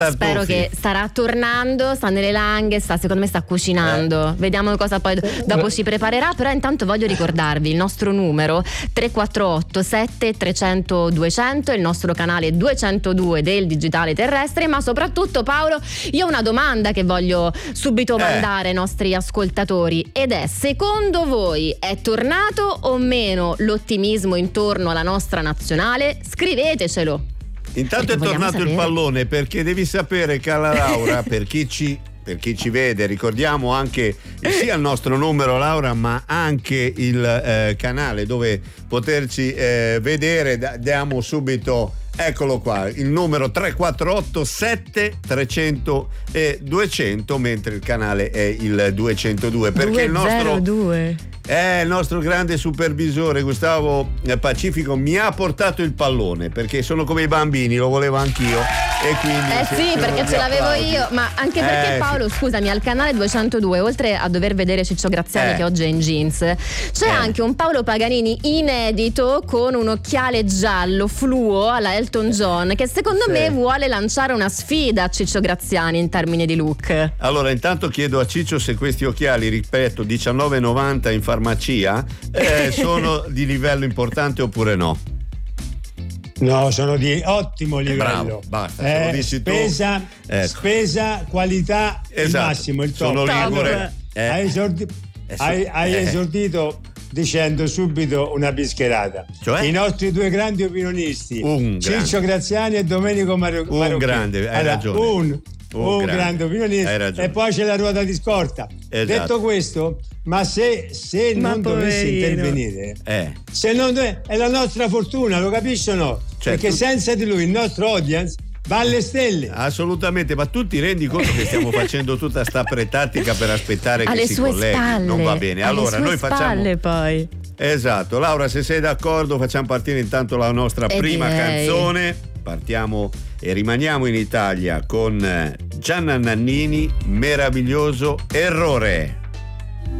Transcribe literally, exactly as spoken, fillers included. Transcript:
Spero che starà tornando, sta nelle langhe, sta, secondo me sta cucinando. Eh. Vediamo cosa poi dopo ci preparerà. Però intanto voglio ricordarvi il nostro numero tre quattro otto sette trecento duecento, il nostro canale duecentodue del digitale terrestre. Ma soprattutto, Paolo, io ho una domanda che voglio subito eh. mandare ai nostri ascoltatori, ed è: secondo voi è tornato o meno l'ottimismo intorno alla nostra nazionale? Scrivetecelo. Intanto è tornato sapere. il pallone, perché devi sapere, cara Laura, per chi ci per chi ci vede, ricordiamo anche sia il nostro numero, Laura, ma anche il eh, canale dove poterci eh, vedere. Da, diamo subito, eccolo qua, il numero tre quattro otto sette trecento e duecento, mentre il canale è il duecentodue, perché il nostro Eh, il nostro grande supervisore Gustavo Pacifico mi ha portato il pallone, perché sono come i bambini, lo volevo anch'io, e quindi eh sì, perché ce l'avevo applausi. io, ma anche perché eh, Paolo, sì. scusami, al canale duecentodue, oltre a dover vedere Ciccio Graziani eh. che oggi è in jeans, c'è eh. anche un Paolo Paganini inedito con un occhiale giallo fluo alla Elton John, che secondo sì. me vuole lanciare una sfida a Ciccio Graziani in termini di look. Allora, intanto chiedo a Ciccio se questi occhiali, ripeto, diciannove e novanta in farmacia, eh, sono di livello importante oppure no? No, sono di ottimo livello. Bravo, basta, eh, lo dici spesa, tu. Ecco. spesa, qualità, esatto. il massimo, il top. Sono ligure. Eh. Hai, esordi- eh, so- hai, hai eh. esordito dicendo subito una bischerata. Cioè? I nostri due grandi opinionisti, un Ciccio grande. Graziani e Domenico Mar- un Marocchini. grande, hai allora, ragione. Un, un, un grande, grande opinionista, e poi c'è la ruota di scorta. Esatto. Detto questo, ma se, se ma non poverino. dovesse intervenire, eh. se non dove, è la nostra fortuna, lo capisci o no? Cioè, Perché tu... senza di lui il nostro audience va alle stelle. Assolutamente, ma tu ti rendi conto che stiamo facendo tutta sta pretattica per aspettare alle che si sue colleghi? Spalle, non va bene. Allora alle noi sue facciamo spalle poi. Esatto, Laura, se sei d'accordo facciamo partire intanto la nostra e prima direi. canzone. Partiamo e rimaniamo in Italia con Gianna Nannini, Meraviglioso errore.